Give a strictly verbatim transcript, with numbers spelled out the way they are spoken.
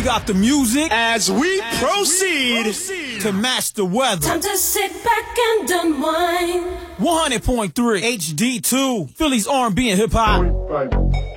got the music as we as proceed, we proceed to match the weather. Time to sit back and unwind. one hundred point three H D two, Philly's R and B and hip hop.